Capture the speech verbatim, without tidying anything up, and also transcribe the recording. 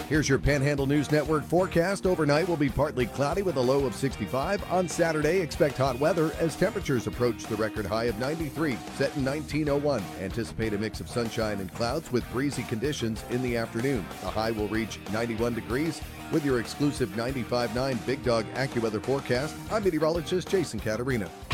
Here's your Panhandle News Network forecast. Overnight will be partly cloudy with a low of sixty-five. On Saturday, expect hot weather as temperatures approach the record high of ninety-three, set in nineteen oh one. Anticipate a mix of sunshine and clouds with breezy conditions in the afternoon. The high will reach ninety-one degrees. With your exclusive ninety-five point nine Big Dog AccuWeather forecast, I'm meteorologist Jason Caterina.